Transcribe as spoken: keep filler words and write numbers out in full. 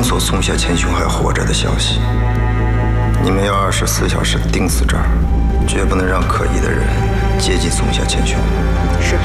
索松下千寻还活着的消息。你们要二十四小时盯死这儿，绝不能让可疑的人接近松下千寻。 是。